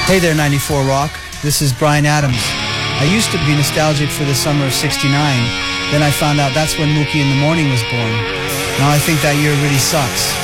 Hey there, 94 Rock. This is Bryan Adams. I used to be nostalgic for the summer of '69. Then I found out that's when Mookie in the Morning was born. Now I think that year really sucks.